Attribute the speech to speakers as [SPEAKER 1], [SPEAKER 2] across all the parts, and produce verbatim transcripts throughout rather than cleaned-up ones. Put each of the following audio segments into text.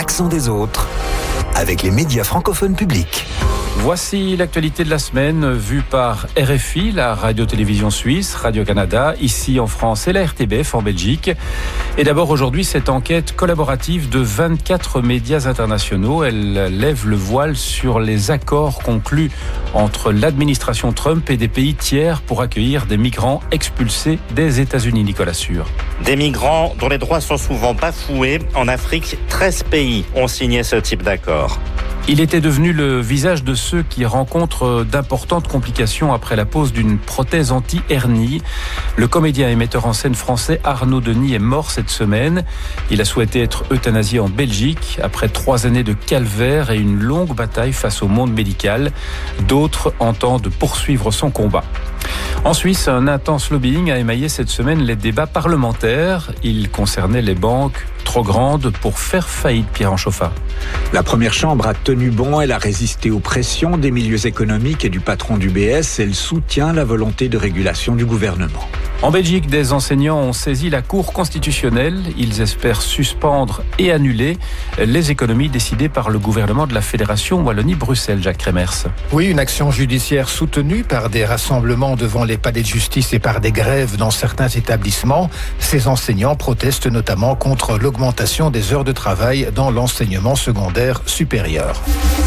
[SPEAKER 1] l'accent des autres avec les médias francophones publics.
[SPEAKER 2] Voici l'actualité de la semaine vue par R F I, la radio-télévision suisse, Radio-Canada, ici en France et la R T B F en Belgique. Et d'abord aujourd'hui, cette enquête collaborative de vingt-quatre médias internationaux. Elle lève le voile sur les accords conclus entre l'administration Trump et des pays tiers pour accueillir des migrants expulsés des États-Unis. Nicolas Sûr.
[SPEAKER 3] Des migrants dont les droits sont souvent bafoués. En Afrique, treize pays ont signé ce type d'accord.
[SPEAKER 2] Il était devenu le visage de ceux qui rencontrent d'importantes complications après la pose d'une prothèse anti-hernie. Le comédien et metteur en scène français Arnaud Denis est mort cette semaine. Il a souhaité être euthanasié en Belgique après trois années de calvaire et une longue bataille face au monde médical. D'autres entendent poursuivre son combat. En Suisse, un intense lobbying a émaillé cette semaine les débats parlementaires. Il concernait les banques trop grandes pour faire faillite. Pierre Anchoffa.
[SPEAKER 4] La première chambre a tenu bon, elle a résisté aux pressions des milieux économiques et du patron du B S. Elle soutient la volonté de régulation du gouvernement.
[SPEAKER 2] En Belgique, des enseignants ont saisi la Cour constitutionnelle. Ils espèrent suspendre et annuler les économies décidées par le gouvernement de la Fédération Wallonie-Bruxelles. Jacques Kremers.
[SPEAKER 5] Oui, une action judiciaire soutenue par des rassemblements devant les palais de justice et par des grèves dans certains établissements. Ces enseignants protestent notamment contre l'augmentation des heures de travail dans l'enseignement secondaire supérieur.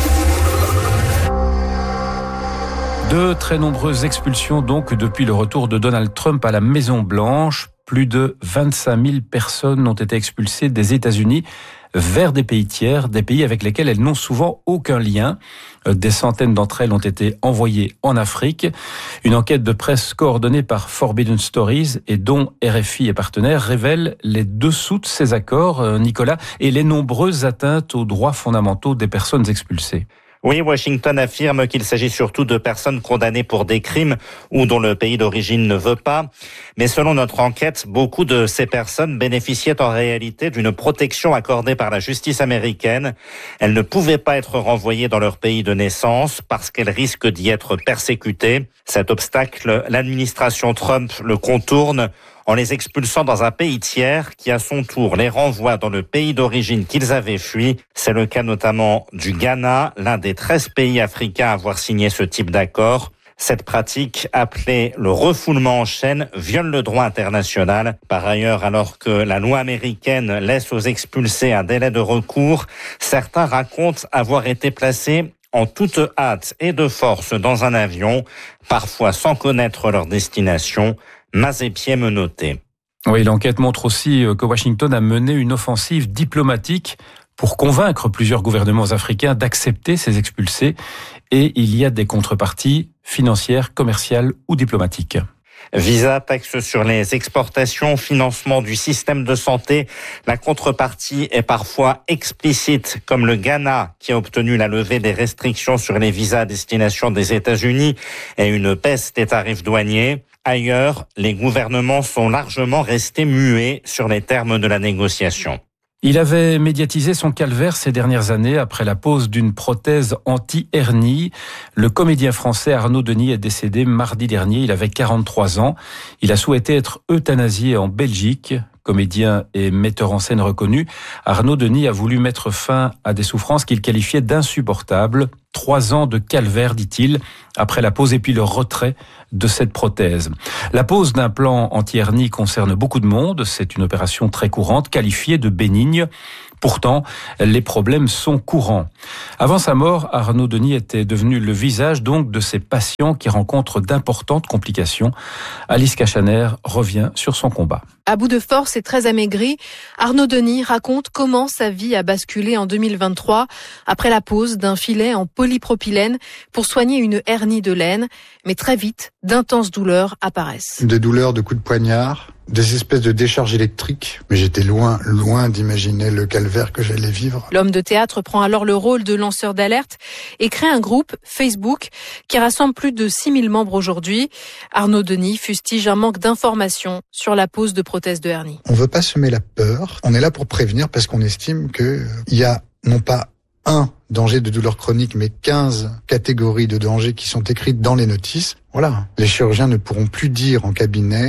[SPEAKER 2] De très nombreuses expulsions donc depuis le retour de Donald Trump à la Maison-Blanche. Plus de vingt-cinq mille personnes ont été expulsées des États-Unis vers des pays tiers, des pays avec lesquels elles n'ont souvent aucun lien. Des centaines d'entre elles ont été envoyées en Afrique. Une enquête de presse coordonnée par Forbidden Stories et dont R F I est partenaire révèle les dessous de ces accords, Nicolas, et les nombreuses atteintes aux droits fondamentaux des personnes expulsées.
[SPEAKER 3] Oui, Washington affirme qu'il s'agit surtout de personnes condamnées pour des crimes ou dont le pays d'origine ne veut pas. Mais selon notre enquête, beaucoup de ces personnes bénéficiaient en réalité d'une protection accordée par la justice américaine. Elles ne pouvaient pas être renvoyées dans leur pays de naissance parce qu'elles risquent d'y être persécutées. Cet obstacle, l'administration Trump le contourne en les expulsant dans un pays tiers qui, à son tour, les renvoie dans le pays d'origine qu'ils avaient fui. C'est le cas notamment du Ghana, l'un des treize pays africains à avoir signé ce type d'accord. Cette pratique, appelée le refoulement en chaîne, viole le droit international. Par ailleurs, alors que la loi américaine laisse aux expulsés un délai de recours, certains racontent avoir été placés en toute hâte et de force dans un avion, parfois sans connaître leur destination. Mains et pieds menottés.
[SPEAKER 2] Oui, l'enquête montre aussi que Washington a mené une offensive diplomatique pour convaincre plusieurs gouvernements africains d'accepter ces expulsés. Et il y a des contreparties financières, commerciales ou diplomatiques.
[SPEAKER 3] Visa, taxe sur les exportations, financement du système de santé. La contrepartie est parfois explicite, comme le Ghana qui a obtenu la levée des restrictions sur les visas à destination des États-Unis et une baisse des tarifs douaniers. Ailleurs, les gouvernements sont largement restés muets sur les termes de la négociation.
[SPEAKER 2] Il avait médiatisé son calvaire ces dernières années après la pose d'une prothèse anti-hernie. Le comédien français Arnaud Denis est décédé mardi dernier. Il avait quarante-trois ans. Il a souhaité être euthanasié en Belgique. Comédien et metteur en scène reconnu, Arnaud Denis a voulu mettre fin à des souffrances qu'il qualifiait d'insupportables. Trois ans de calvaire, dit-il, après la pose et puis le retrait de cette prothèse. La pose d'un plan anti-hernie concerne beaucoup de monde. C'est une opération très courante, qualifiée de bénigne. Pourtant, les problèmes sont courants. Avant sa mort, Arnaud Denis était devenu le visage donc de ces patients qui rencontrent d'importantes complications. Alice Cachaner revient sur son combat.
[SPEAKER 6] À bout de force et très amaigri, Arnaud Denis raconte comment sa vie a basculé en deux mille vingt-trois après la pose d'un filet en polypropylène pour soigner une hernie de l'aine. Mais très vite, d'intenses douleurs apparaissent.
[SPEAKER 7] Des douleurs de coups de poignard, des espèces de décharges électriques. Mais j'étais loin, loin d'imaginer le calvaire que j'allais vivre.
[SPEAKER 6] L'homme de théâtre prend alors le rôle de lanceur d'alerte et crée un groupe Facebook qui rassemble plus de six mille membres aujourd'hui. Arnaud Denis fustige un manque d'informations sur la pose de prothèse de hernie.
[SPEAKER 7] On veut pas semer la peur. On est là pour prévenir parce qu'on estime que il y a non pas un danger de douleur chronique, mais quinze catégories de dangers qui sont écrites dans les notices. Voilà. Les chirurgiens ne pourront plus dire en cabinet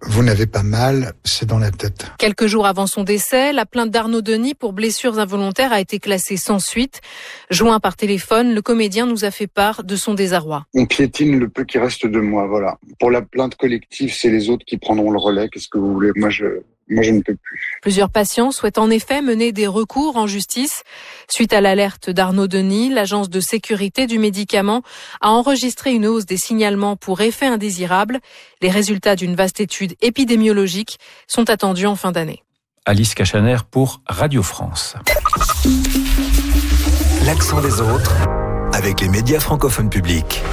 [SPEAKER 7] vous n'avez pas mal, c'est dans la tête.
[SPEAKER 6] Quelques jours avant son décès, la plainte d'Arnaud Denis pour blessures involontaires a été classée sans suite. Joint par téléphone, le comédien nous a fait part de son désarroi.
[SPEAKER 8] On piétine le peu qui reste de moi, voilà. Pour la plainte collective, c'est les autres qui prendront le relais. Qu'est-ce que vous voulez ? Moi, je... Moi, je ne peux plus.
[SPEAKER 6] Plusieurs patients souhaitent en effet mener des recours en justice. Suite à l'alerte d'Arnaud Denis, l'Agence de sécurité du médicament a enregistré une hausse des signalements pour effets indésirables. Les résultats d'une vaste étude épidémiologique sont attendus en fin d'année.
[SPEAKER 2] Alice Cachaner pour Radio France.
[SPEAKER 1] L'accent des autres avec les médias francophones publics.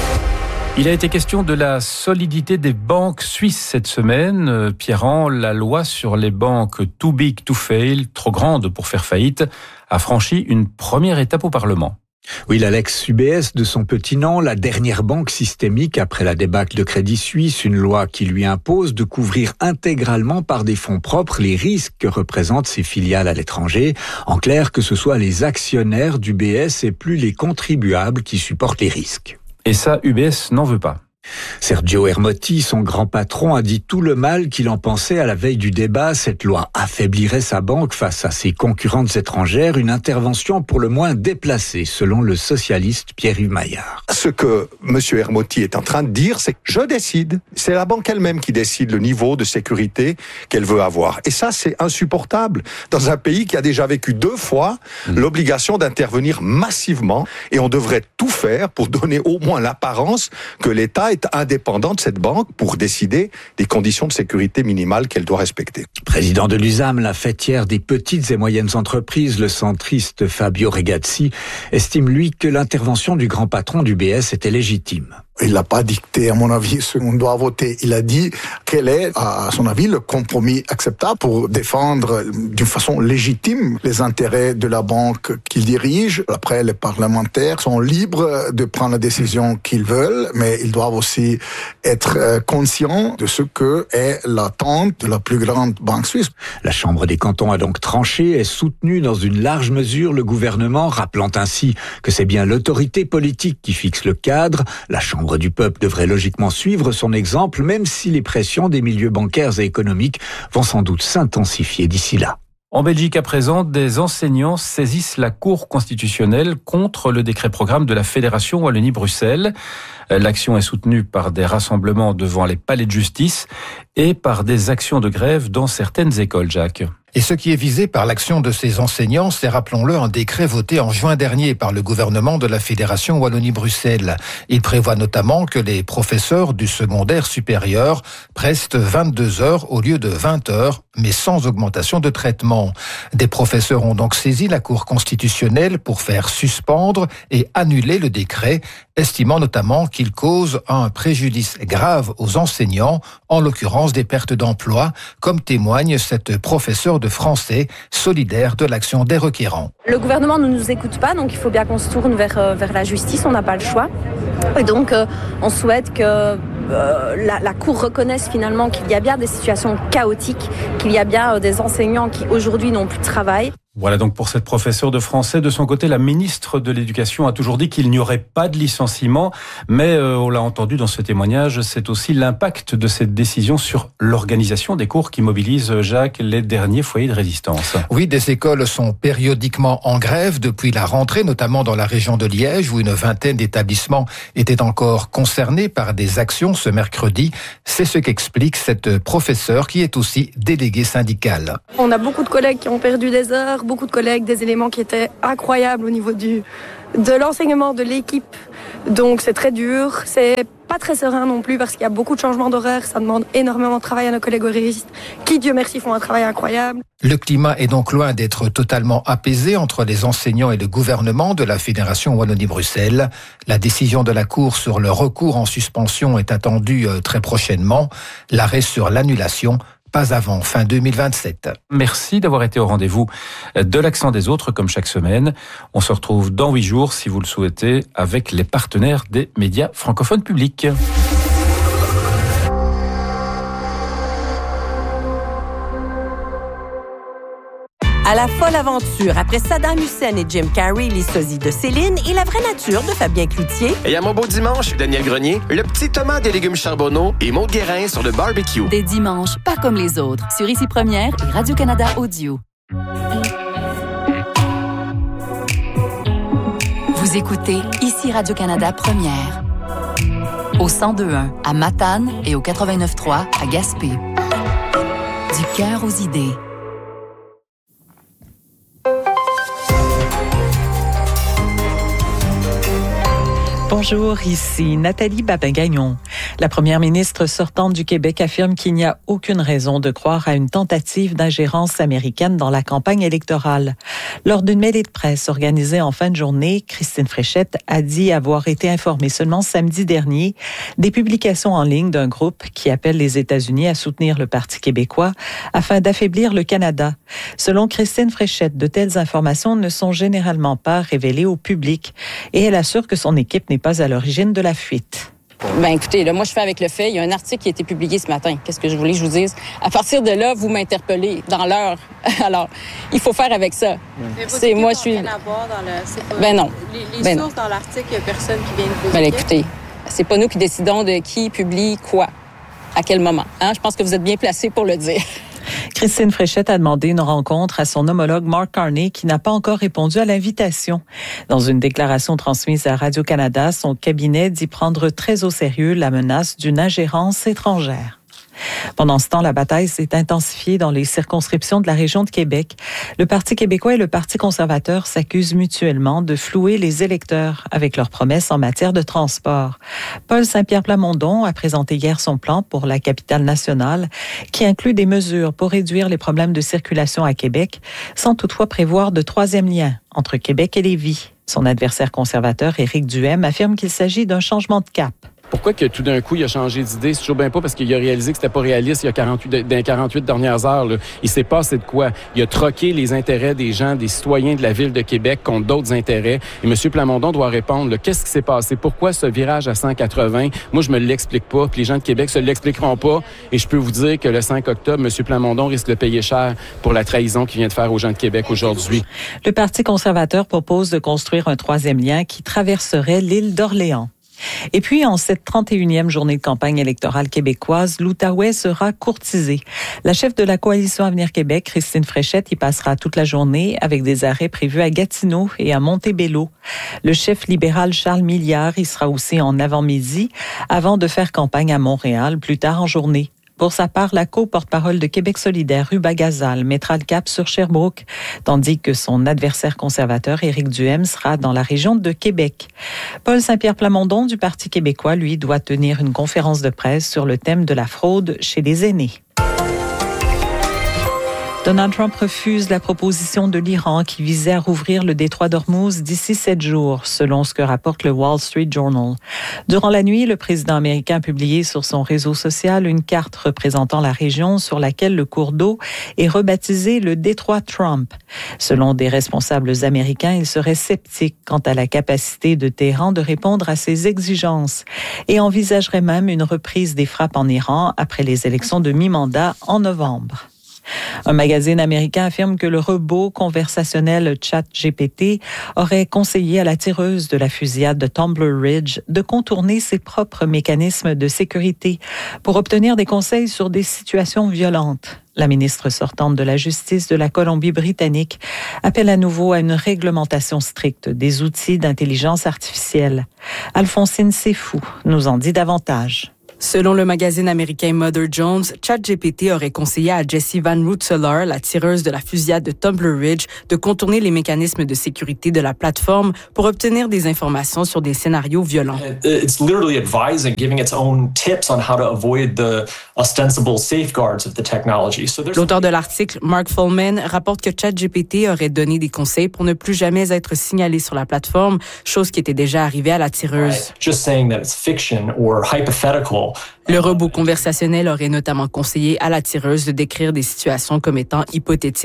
[SPEAKER 2] Il a été question de la solidité des banques suisses cette semaine. Pierran, la loi sur les banques too big to fail, trop grandes pour faire faillite, a franchi une première étape au Parlement.
[SPEAKER 4] Oui, l'Alex U B S de son petit nom, la dernière banque systémique après la débâcle de Crédit Suisse, une loi qui lui impose de couvrir intégralement par des fonds propres les risques que représentent ses filiales à l'étranger. En clair, que ce soit les actionnaires d'U B S et plus les contribuables qui supportent les risques.
[SPEAKER 2] Et ça, U B S n'en veut pas.
[SPEAKER 4] Sergio Ermotti, son grand patron, a dit tout le mal qu'il en pensait à la veille du débat. Cette loi affaiblirait sa banque face à ses concurrentes étrangères. Une intervention pour le moins déplacée, selon le socialiste Pierre-Yves Maillard.
[SPEAKER 9] Ce que M. Ermotti est en train de dire, c'est que je décide. C'est la banque elle-même qui décide le niveau de sécurité qu'elle veut avoir. Et ça, c'est insupportable dans un pays qui a déjà vécu deux fois mmh. l'obligation d'intervenir massivement. Et on devrait tout faire pour donner au moins l'apparence que l'État est indépendant de cette banque pour décider des conditions de sécurité minimales qu'elle doit respecter.
[SPEAKER 4] Président de l'U S A M, la fêtière des petites et moyennes entreprises, le centriste Fabio Regazzi, estime lui que l'intervention du grand patron du B S était légitime.
[SPEAKER 10] Il n'a pas dicté, à mon avis, ce qu'on doit voter. Il a dit quel est, à son avis, le compromis acceptable pour défendre d'une façon légitime les intérêts de la banque qu'il dirige. Après, les parlementaires sont libres de prendre la décision qu'ils veulent, mais ils doivent aussi être conscients de ce que est l'attente de la plus grande banque suisse.
[SPEAKER 4] La Chambre des cantons a donc tranché et soutenu dans une large mesure le gouvernement, rappelant ainsi que c'est bien l'autorité politique qui fixe le cadre. La Chambre du peuple devrait logiquement suivre son exemple, même si les pressions des milieux bancaires et économiques vont sans doute s'intensifier d'ici là.
[SPEAKER 2] En Belgique, à présent, des enseignants saisissent la Cour constitutionnelle contre le décret-programme de la Fédération Wallonie-Bruxelles. L'action est soutenue par des rassemblements devant les palais de justice et par des actions de grève dans certaines écoles, Jacques.
[SPEAKER 5] Et ce qui est visé par l'action de ces enseignants, c'est, rappelons-le, un décret voté en juin dernier par le gouvernement de la Fédération Wallonie-Bruxelles. Il prévoit notamment que les professeurs du secondaire supérieur prestent vingt-deux heures au lieu de vingt heures, mais sans augmentation de traitement. Des professeurs ont donc saisi la Cour constitutionnelle pour faire suspendre et annuler le décret, estimant notamment qu'il cause un préjudice grave aux enseignants, en l'occurrence des pertes d'emploi, comme témoigne cette professeure de français solidaire de l'action des requérants.
[SPEAKER 11] Le gouvernement ne nous écoute pas, donc il faut bien qu'on se tourne vers, euh, vers la justice, on n'a pas le choix. Et donc euh, on souhaite que euh, la, la Cour reconnaisse finalement qu'il y a bien des situations chaotiques, qu'il y a bien euh, des enseignants qui aujourd'hui n'ont plus de travail.
[SPEAKER 2] Voilà donc pour cette professeure de français. De son côté, la ministre de l'Éducation a toujours dit qu'il n'y aurait pas de licenciement, mais euh, on l'a entendu dans ce témoignage, c'est aussi l'impact de cette décision sur l'organisation des cours qui mobilise, Jacques, les derniers foyers de résistance.
[SPEAKER 5] Oui, des écoles sont périodiquement en grève depuis la rentrée, notamment dans la région de Liège, où une vingtaine d'établissements étaient encore concernés par des actions ce mercredi. C'est ce qu'explique cette professeure qui est aussi déléguée syndicale.
[SPEAKER 11] On a beaucoup de collègues qui ont perdu des heures, beaucoup de collègues, des éléments qui étaient incroyables au niveau du, de l'enseignement, de l'équipe. Donc c'est très dur, c'est pas très serein non plus parce qu'il y a beaucoup de changements d'horaire, ça demande énormément de travail à nos collègues horaristes qui, Dieu merci, font un travail incroyable.
[SPEAKER 5] Le climat est donc loin d'être totalement apaisé entre les enseignants et le gouvernement de la Fédération Wallonie-Bruxelles. La décision de la Cour sur le recours en suspension est attendue très prochainement. L'arrêt sur l'annulation pas avant fin deux mille vingt-sept.
[SPEAKER 2] Merci d'avoir été au rendez-vous de l'accent des autres comme chaque semaine. On se retrouve dans huit jours, si vous le souhaitez, avec les partenaires des médias francophones publics.
[SPEAKER 12] À la folle aventure, après Saddam Hussein et Jim Carrey, les sosies de Céline et la vraie nature de Fabien Cloutier.
[SPEAKER 13] Et à mon beau dimanche, Daniel Grenier, le petit Thomas des légumes charbonneaux et Maud Guérin sur le barbecue.
[SPEAKER 14] Des dimanches, pas comme les autres, sur Ici Première et Radio-Canada Audio. Vous écoutez Ici Radio-Canada Première. Au cent deux point un à Matane et au quatre-vingt-neuf point trois à Gaspé. Du cœur aux idées.
[SPEAKER 15] Bonjour, ici Nathalie Babin-Gagnon. La première ministre sortante du Québec affirme qu'il n'y a aucune raison de croire à une tentative d'ingérence américaine dans la campagne électorale. Lors d'une mêlée de presse organisée en fin de journée, Christine Fréchette a dit avoir été informée seulement samedi dernier des publications en ligne d'un groupe qui appelle les États-Unis à soutenir le Parti québécois afin d'affaiblir le Canada. Selon Christine Fréchette, de telles informations ne sont généralement pas révélées au public et elle assure que son équipe n'est pas à l'origine de la fuite.
[SPEAKER 16] Ben écoutez, là, moi je fais avec le fait. Il y a un article qui a été publié ce matin. Qu'est-ce que je voulais que je vous dise? À partir de là, vous m'interpellez dans l'heure. Alors, il faut faire avec ça.
[SPEAKER 17] Mais
[SPEAKER 16] c'est moi, je suis.
[SPEAKER 17] Rien à voir dans le... c'est pas...
[SPEAKER 16] Ben non.
[SPEAKER 17] Les, les
[SPEAKER 16] ben
[SPEAKER 17] sources
[SPEAKER 16] non.
[SPEAKER 17] dans l'article, il n'y a personne qui vient de vous
[SPEAKER 16] Ben
[SPEAKER 17] dire.
[SPEAKER 16] écoutez, c'est pas nous qui décidons de qui publie quoi, à quel moment. Hein? Je pense que vous êtes bien placé pour le dire.
[SPEAKER 15] Christine Fréchette a demandé une rencontre à son homologue Mark Carney qui n'a pas encore répondu à l'invitation. Dans une déclaration transmise à Radio-Canada, son cabinet dit prendre très au sérieux la menace d'une ingérence étrangère. Pendant ce temps, la bataille s'est intensifiée dans les circonscriptions de la région de Québec. Le Parti québécois et le Parti conservateur s'accusent mutuellement de flouer les électeurs avec leurs promesses en matière de transport. Paul Saint-Pierre Plamondon a présenté hier son plan pour la capitale nationale qui inclut des mesures pour réduire les problèmes de circulation à Québec sans toutefois prévoir de troisième lien entre Québec et Lévis. Son adversaire conservateur, Éric Duhaime, affirme qu'il s'agit d'un changement de cap.
[SPEAKER 18] Pourquoi que tout d'un coup, il a changé d'idée? C'est toujours bien pas parce qu'il a réalisé que c'était pas réaliste il y a quarante-huit, dans les quarante-huit dernières heures. Là. Il s'est passé de quoi? Il a troqué les intérêts des gens, des citoyens de la ville de Québec contre d'autres intérêts. Et M. Plamondon doit répondre, là, qu'est-ce qui s'est passé? Pourquoi ce virage à cent quatre-vingts? Moi, je me l'explique pas, puis les gens de Québec se l'expliqueront pas. Et je peux vous dire que le cinq octobre, M. Plamondon risque de payer cher pour la trahison qu'il vient de faire aux gens de Québec aujourd'hui.
[SPEAKER 15] Le Parti conservateur propose de construire un troisième lien qui traverserait l'île d'Orléans. Et puis, en cette trente et unième journée de campagne électorale québécoise, l'Outaouais sera courtisé. La chef de la Coalition Avenir Québec, Christine Fréchette, y passera toute la journée avec des arrêts prévus à Gatineau et à Montebello. Le chef libéral Charles Milliard y sera aussi en avant-midi avant de faire campagne à Montréal plus tard en journée. Pour sa part, la co-porte-parole de Québec solidaire, Ruba Gazal, mettra le cap sur Sherbrooke, tandis que son adversaire conservateur, Éric Duhaime, sera dans la région de Québec. Paul Saint-Pierre Plamondon du Parti québécois, lui, doit tenir une conférence de presse sur le thème de la fraude chez les aînés. Donald Trump refuse la proposition de l'Iran qui visait à rouvrir le détroit d'Ormuz d'ici sept jours, selon ce que rapporte le Wall Street Journal. Durant la nuit, le président américain a publié sur son réseau social une carte représentant la région sur laquelle le cours d'eau est rebaptisé le détroit Trump. Selon des responsables américains, il serait sceptique quant à la capacité de Téhéran de répondre à ses exigences et envisagerait même une reprise des frappes en Iran après les élections de mi-mandat en novembre. Un magazine américain affirme que le robot conversationnel ChatGPT aurait conseillé à la tireuse de la fusillade de Tumbler Ridge de contourner ses propres mécanismes de sécurité pour obtenir des conseils sur des situations violentes. La ministre sortante de la Justice de la Colombie-Britannique appelle à nouveau à une réglementation stricte des outils d'intelligence artificielle. Alphonsine Sefou nous en dit davantage.
[SPEAKER 19] Selon le magazine américain Mother Jones, ChatGPT aurait conseillé à Jessie Van Rensselaer, la tireuse de la fusillade de Tumbler Ridge, de contourner les mécanismes de sécurité de la plateforme pour obtenir des informations sur des scénarios violents.
[SPEAKER 20] It's literally advising, giving its own tips on how to avoid the ostensible safeguards of the technology. So
[SPEAKER 19] L'auteur de l'article, Mark Fullman, rapporte que ChatGPT aurait donné des conseils pour ne plus jamais être signalé sur la plateforme, chose qui était déjà arrivée à la tireuse.
[SPEAKER 20] Right. Just saying that it's fiction or hypothetical.
[SPEAKER 19] Le robot conversationnel aurait notamment conseillé à la tireuse de décrire des situations comme étant hypothétiques.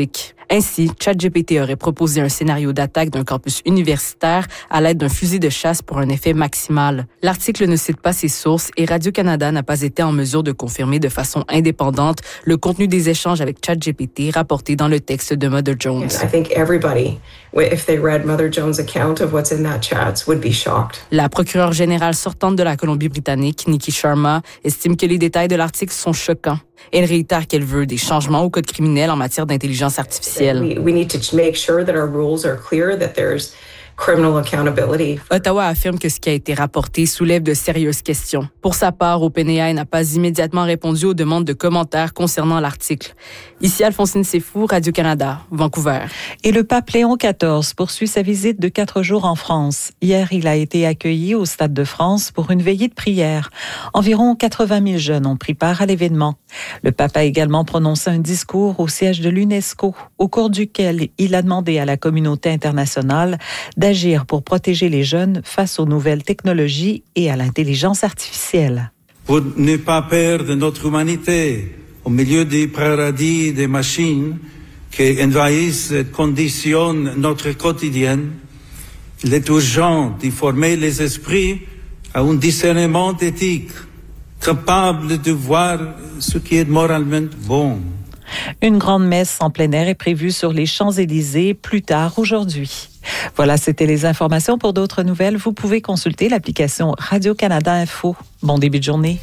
[SPEAKER 19] Ainsi, ChatGPT aurait proposé un scénario d'attaque d'un campus universitaire à l'aide d'un fusil de chasse pour un effet maximal. L'article ne cite pas ses sources et Radio-Canada n'a pas été en mesure de confirmer de façon indépendante le contenu des échanges avec ChatGPT rapporté dans le texte de Mother Jones.
[SPEAKER 21] I think everybody, if they read Mother Jones' account of what's in that chat, would be shocked.
[SPEAKER 19] La procureure générale sortante de la Colombie-Britannique, Nikki Sharma, estime que les détails de l'article sont choquants. Elle réitère qu'elle veut des changements au code criminel en matière d'intelligence artificielle.
[SPEAKER 21] We, we need to make sure that our rules are clear, that there's criminal accountability.
[SPEAKER 19] Ottawa affirme que ce qui a été rapporté soulève de sérieuses questions. Pour sa part, OpenAI n'a pas immédiatement répondu aux demandes de commentaires concernant l'article. Ici, Alphonsine Sefou, Radio-Canada, Vancouver.
[SPEAKER 15] Et le pape Léon quatorze poursuit sa visite de quatre jours en France. Hier, il a été accueilli au Stade de France pour une veillée de prière. Environ quatre-vingt mille jeunes ont pris part à l'événement. Le pape a également prononcé un discours au siège de l'UNESCO, au cours duquel il a demandé à la communauté internationale d'agir pour protéger les jeunes face aux nouvelles technologies et à l'intelligence artificielle.
[SPEAKER 22] Pour ne pas perdre notre humanité au milieu des paradis des machines qui envahissent et conditionnent notre quotidien, il est urgent de former les esprits à un discernement éthique, capable de voir ce qui est moralement bon.
[SPEAKER 15] Une grande messe en plein air est prévue sur les Champs-Élysées plus tard aujourd'hui. Voilà, c'était les informations. Pour d'autres nouvelles, vous pouvez consulter l'application Radio-Canada Info. Bon début de journée.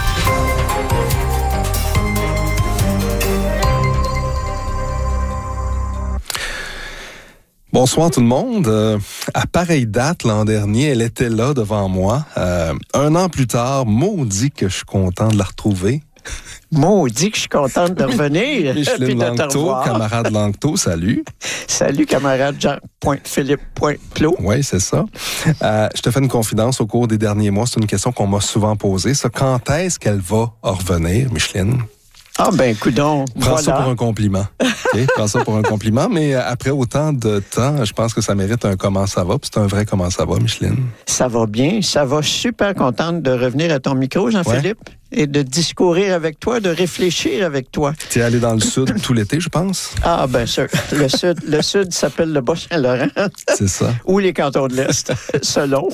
[SPEAKER 23] Bonsoir tout le monde. Euh, à pareille date l'an dernier, elle était là devant moi. Euh, un an plus tard, maudit que je suis content de la retrouver.
[SPEAKER 24] Maudit que je suis contente de revenir.
[SPEAKER 23] Micheline Langto, camarade Langto, salut.
[SPEAKER 24] Salut, camarade Jean.Philippe.Plot.
[SPEAKER 23] Oui, c'est ça. Euh, je te fais une confidence au cours des derniers mois. C'est une question qu'on m'a souvent posée. Ça, quand est-ce qu'elle va revenir, Micheline?
[SPEAKER 24] Ah ben, coudonc,
[SPEAKER 23] Prends
[SPEAKER 24] voilà.
[SPEAKER 23] ça pour un compliment. Okay? Prends ça pour un compliment. Mais après autant de temps, je pense que ça mérite un comment ça va. Puis c'est un vrai comment ça va, Micheline.
[SPEAKER 24] Ça va bien. Ça va super contente de revenir à ton micro, Jean-Philippe. Ouais. Et de discourir avec toi, de réfléchir avec toi.
[SPEAKER 23] Tu es allé dans le sud tout l'été, je pense?
[SPEAKER 24] Ah, bien sûr. Le sud, le sud s'appelle le Bas-Saint-Laurent.
[SPEAKER 23] C'est ça.
[SPEAKER 24] Ou les cantons de l'Est, selon.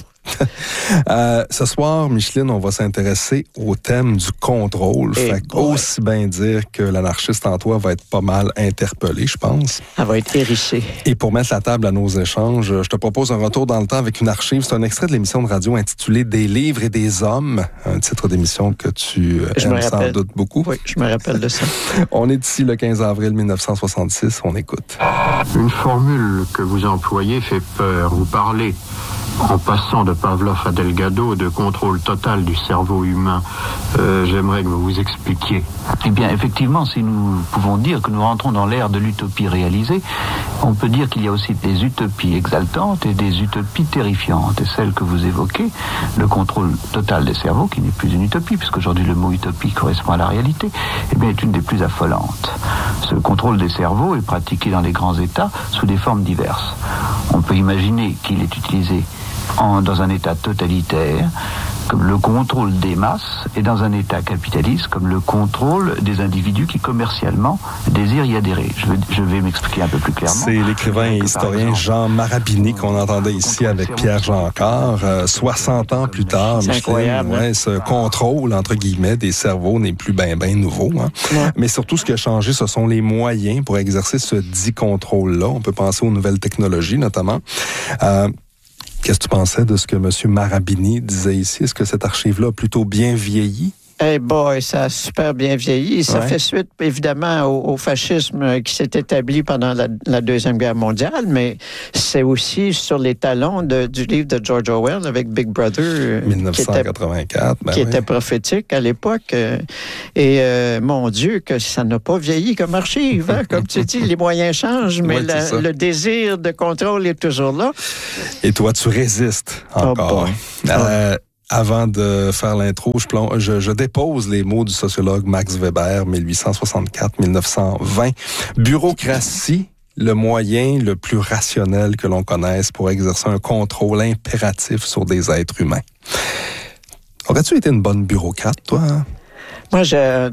[SPEAKER 23] euh, ce soir, Micheline, on va s'intéresser au thème du contrôle. Et fait boy. Aussi bien dire que l'anarchiste en toi va être pas mal interpellé, je pense.
[SPEAKER 24] Elle va être hérissée.
[SPEAKER 23] Et pour mettre la table à nos échanges, je te propose un retour dans le temps avec une archive. C'est un extrait de l'émission de radio intitulée « Des livres et des hommes », un titre d'émission que tu Tu je aimes sans doute beaucoup.
[SPEAKER 24] Oui, je me rappelle de ça.
[SPEAKER 23] On est ici le quinze avril mille neuf cent soixante-six. On écoute.
[SPEAKER 25] Une formule que vous employez fait peur. Vous parlez, en passant de Pavlov à Delgado, de contrôle total du cerveau humain. Euh, j'aimerais que vous vous expliquiez.
[SPEAKER 26] Eh bien, effectivement, si nous pouvons dire que nous rentrons dans l'ère de l'utopie réalisée, on peut dire qu'il y a aussi des utopies exaltantes et des utopies terrifiantes. Et celle que vous évoquez, le contrôle total des cerveaux, qui n'est plus une utopie, puisqu'aujourd'hui le mot utopie correspond à la réalité, eh bien, est une des plus affolantes. Ce contrôle des cerveaux est pratiqué dans les grands États sous des formes diverses. On peut imaginer qu'il est utilisé en, dans un État totalitaire, comme le contrôle des masses, et dans un État capitaliste, comme le contrôle des individus qui, commercialement, désirent y adhérer. Je vais, je vais m'expliquer un peu plus clairement.
[SPEAKER 23] C'est l'écrivain et historien Jean Marabini qu'on entendait ici avec Pierre Jeancor. Euh, soixante ans plus tard,
[SPEAKER 24] c'est incroyable.
[SPEAKER 23] Ouais, ce contrôle, entre guillemets, des cerveaux n'est plus bien, bien nouveau. Hein. Ouais. Mais surtout, ce qui a changé, ce sont les moyens pour exercer ce dit contrôle-là. On peut penser aux nouvelles technologies, notamment. Euh, Qu'est-ce que tu pensais de ce que M. Marabini disait ici? Est-ce que cette archive-là a plutôt bien vieilli?
[SPEAKER 24] Eh hey boy, ça a super bien vieilli. Ça ouais. fait suite, évidemment, au, au fascisme qui s'est établi pendant la, la Deuxième Guerre mondiale, mais c'est aussi sur les talons de, du livre de George Orwell avec Big Brother.
[SPEAKER 23] dix-neuf cent quatre-vingt-quatre.
[SPEAKER 24] Qui, était,
[SPEAKER 23] ben
[SPEAKER 24] qui
[SPEAKER 23] oui.
[SPEAKER 24] était prophétique à l'époque. Et euh, mon Dieu, que ça n'a pas vieilli comme archive. Hein? Comme tu dis, les moyens changent, mais ouais, la, le désir de contrôle est toujours là.
[SPEAKER 23] Et toi, tu résistes encore. Oh euh, Avant de faire l'intro, je, plonge, je, je dépose les mots du sociologue Max Weber, dix-huit cent soixante-quatre à dix-neuf cent vingt. Bureaucratie, le moyen le plus rationnel que l'on connaisse pour exercer un contrôle impératif sur des êtres humains. Aurais-tu été une bonne bureaucrate, toi? Hein?
[SPEAKER 24] Moi, je...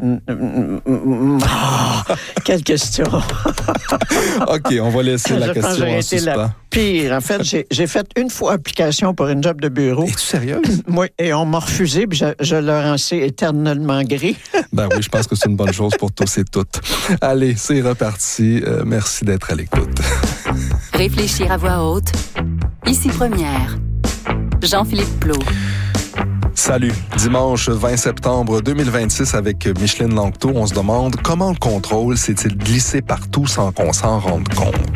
[SPEAKER 24] Oh, quelle question!
[SPEAKER 23] OK, on va laisser la
[SPEAKER 24] je
[SPEAKER 23] question
[SPEAKER 24] pense que
[SPEAKER 23] en
[SPEAKER 24] été
[SPEAKER 23] suspens.
[SPEAKER 24] La pire. En fait, j'ai, j'ai fait une fois application pour une job de bureau.
[SPEAKER 23] Es-tu sérieuse?
[SPEAKER 24] Oui, et on m'a refusé, puis je, je leur en sais éternellement gris.
[SPEAKER 23] Ben oui, je pense que c'est une bonne chose pour tous et toutes. Allez, c'est reparti. Euh, merci d'être à l'écoute.
[SPEAKER 14] Réfléchir à voix haute. Ici Première. Jean-Philippe Plot.
[SPEAKER 23] Salut. Dimanche vingt septembre deux mille vingt-six avec Micheline Lanctot, on se demande comment le contrôle s'est-il glissé partout sans qu'on s'en rende compte.